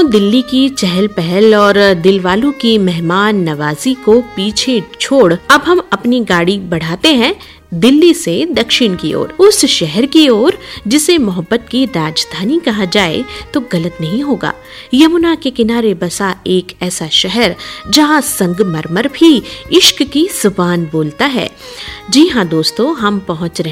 दिल्ली की चहल पहल और दिलवालों की मेहमान नवाजी को पीछे छोड़ अब हम अपनी गाड़ी बढ़ाते हैं दिल्ली से दक्षिण की ओर, उस शहर की ओर जिसे मोहब्बत की राजधानी कहा जाए तो गलत नहीं होगा। यमुना के किनारे बसा एक ऐसा शहर जहां संगमरमर भी इश्क की जुबान बोलता है। जी हाँ दोस्तों, हम पहुंच रहे